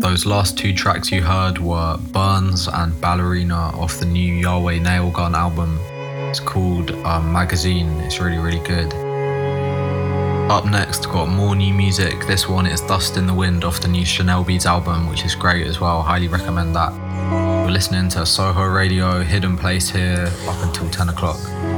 Those last two tracks you heard were Burns and Ballerina off the new Yahweh Nailgun album. It's called Magazine. It's really, really good. Up next, got more new music. This one is Dust in the Wind off the new Chanel Beats album, which is great as well. Highly recommend that. We're listening to Soho Radio, Hidden Place here, up until 10 o'clock.